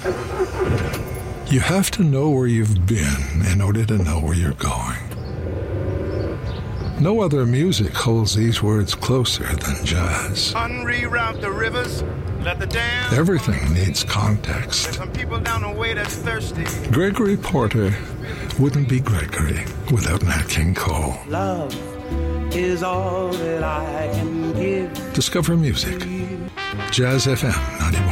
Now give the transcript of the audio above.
You have to know where you've been in order to know where you're going. No other music holds these words closer than jazz. Unreroute the rivers, let the dam. Everything needs context. There's some people down the way that's thirsty. Gregory Porter wouldn't be Gregory without Nat King Cole. Love is all that I can give. Discover music. Jazz FM 90.